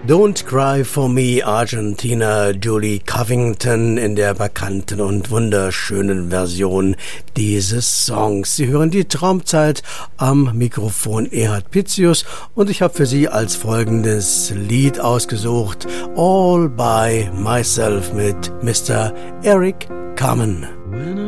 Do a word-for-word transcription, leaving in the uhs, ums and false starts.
Don't Cry For Me, Argentina, Julie Covington in der bekannten und wunderschönen Version dieses Songs. Sie hören die Traumzeit, am Mikrofon Erhard Pitzius, und ich habe für Sie als folgendes Lied ausgesucht: All By Myself mit Mister Eric Carmen. When